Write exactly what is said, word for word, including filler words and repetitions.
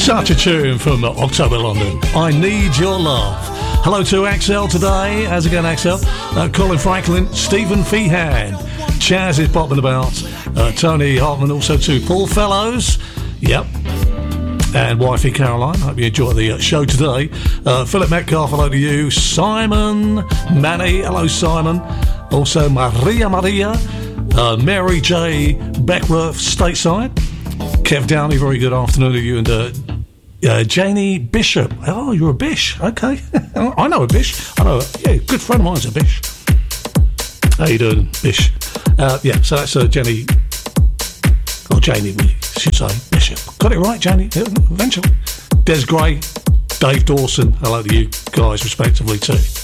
Such a tune from October London. I Need Your Love. Hello to Axel today. How's it going, Axel? Uh, Colin Franklin, Stephen Feehan. Chaz is popping about. Uh, Tony Hartman also to Paul Fellows. Yep. And wifey Caroline. Hope you enjoy the uh, show today. Uh, Philip Metcalf, hello to you. Simon Manny, hello Simon. Also Maria Maria. Uh, Mary J. Beckworth, stateside. Kev Downey, very good afternoon to you. And uh, uh, Janie Bishop. Oh, you're a Bish. Okay. I know a Bish. I know. Yeah, good friend of mine's a Bish. How you doing, Bish? Uh, yeah, so that's uh, Jenny. Or Janie, we should say. Bishop. Got it right, Janie? Eventually. Des Gray, Dave Dawson. Hello to you guys, respectively, too.